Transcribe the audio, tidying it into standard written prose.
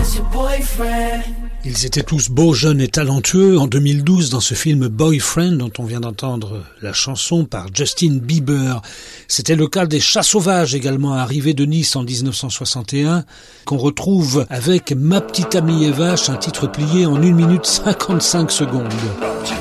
Ils étaient tous beaux, jeunes et talentueux en 2012 dans ce film Boyfriend dont on vient d'entendre la chanson par Justin Bieber. C'était le cas des Chats Sauvages également arrivés de Nice en 1961 qu'on retrouve avec Ma petite amie Eva, un titre plié en 1 minute 55 secondes.